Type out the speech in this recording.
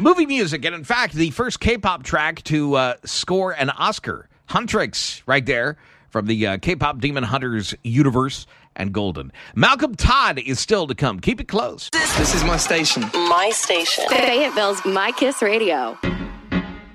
movie music, and in fact, the first K-pop track to score an Oscar. Huntrix, right there, from the K-pop Demon Hunters universe, and Golden. Malcolm Todd is still to come. Keep it close. This is my station. My station. Fayetteville's My Kiss Radio.